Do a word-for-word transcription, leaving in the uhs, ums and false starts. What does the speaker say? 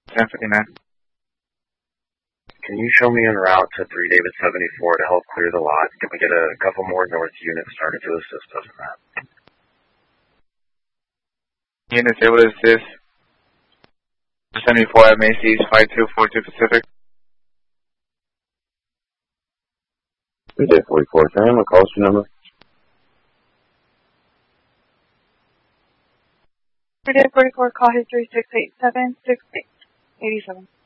ten fifty-nine. Can you show me en route to three David seventy-four to help clear the lot? Can we get a couple more North units started to assist us in that? Units able to assist. seventy-four at Macy's, five two four two Pacific. three David forty-four, Sam, what calls your number? three David forty-four, call history six eight seven six eight eight seven.